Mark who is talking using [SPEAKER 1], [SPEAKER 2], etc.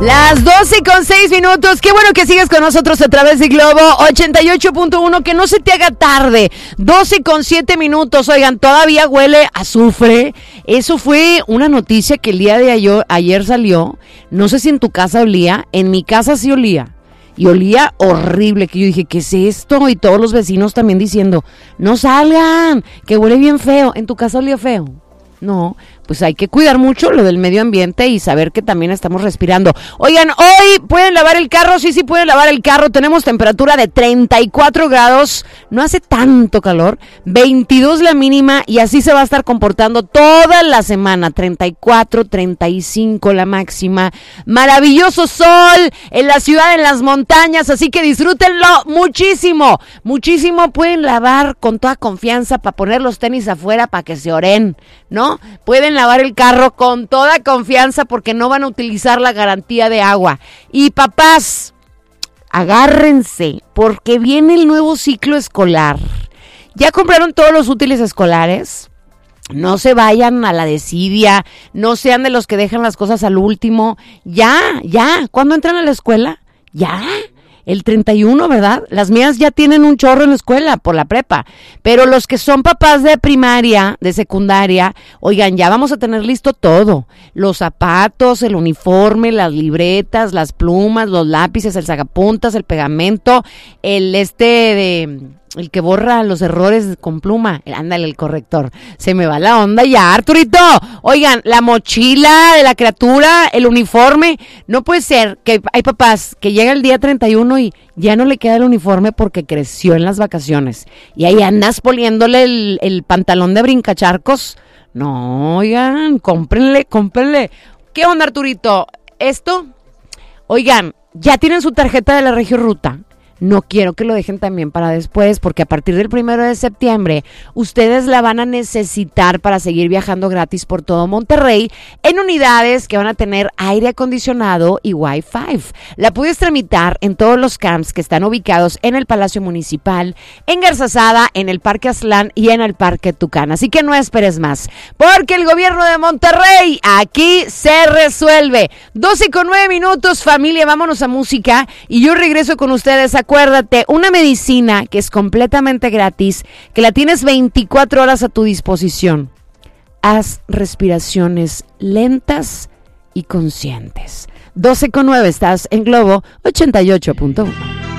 [SPEAKER 1] Las 12:06. Qué bueno que sigas con nosotros a través de Globo 88.1. Que no se te haga tarde. 12:07. Oigan, todavía huele a azufre. Eso fue una noticia que el día de ayer salió. No sé si en tu casa olía. En mi casa sí olía. Y olía horrible, que yo dije, ¿qué es esto? Y todos los vecinos también diciendo, no salgan, que huele bien feo. ¿En tu casa olía feo? No, pues hay que cuidar mucho lo del medio ambiente y saber que también estamos respirando. Oigan, hoy pueden lavar el carro, sí pueden lavar el carro. Tenemos temperatura de 34 grados, no hace tanto calor, 22 la mínima y así se va a estar comportando toda la semana. 34, 35 la máxima. Maravilloso sol en la ciudad, en las montañas, así que disfrútenlo muchísimo, muchísimo. Pueden lavar con toda confianza para poner los tenis afuera para que se oren, ¿no? Pueden lavar el carro con toda confianza porque no van a utilizar la garantía de agua. Y papás, agárrense porque viene el nuevo ciclo escolar. ¿Ya compraron todos los útiles escolares? No se vayan a la desidia, no sean de los que dejan las cosas al último. Ya. ¿Cuándo entran a la escuela? Ya. El 31, ¿verdad? Las mías ya tienen un chorro en la escuela por la prepa, pero los que son papás de primaria, de secundaria, oigan, ya vamos a tener listo todo, los zapatos, el uniforme, las libretas, las plumas, los lápices, el sacapuntas, el pegamento, el que borra los errores con pluma, ándale, el corrector. Se me va la onda ya, Arturito. Oigan, la mochila de la criatura, el uniforme. No puede ser que hay papás que llega el día 31 y ya no le queda el uniforme porque creció en las vacaciones. Y ahí andas poniéndole el pantalón de brincacharcos. No, oigan, cómprenle. ¿Qué onda, Arturito? ¿Esto? Oigan, ya tienen su tarjeta de la Regio Ruta. No quiero que lo dejen también para después, porque a partir del 1 de septiembre, ustedes la van a necesitar para seguir viajando gratis por todo Monterrey en unidades que van a tener aire acondicionado y Wi-Fi. La puedes tramitar en todos los camps que están ubicados en el Palacio Municipal, en Garzazada, en el Parque Aztlán y en el Parque Tucán. Así que no esperes más, porque el gobierno de Monterrey aquí se resuelve. 12:09, familia, vámonos a música y yo regreso con ustedes. Acuérdate, una medicina que es completamente gratis, que la tienes 24 horas a tu disposición. Haz respiraciones lentas y conscientes. 12:09, estás en Globo 88.1.